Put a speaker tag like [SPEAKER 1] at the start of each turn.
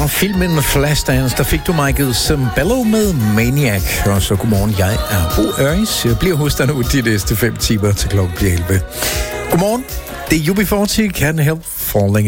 [SPEAKER 1] Fra filmen Flashdance, der fik du Michael Sembello med Maniac. Og så godmorgen, jeg er Bo Øris. Jeg bliver hos dig nu de næste 5 timer til klokken bliver 11. Godmorgen, det er UB40, Can't Help Falling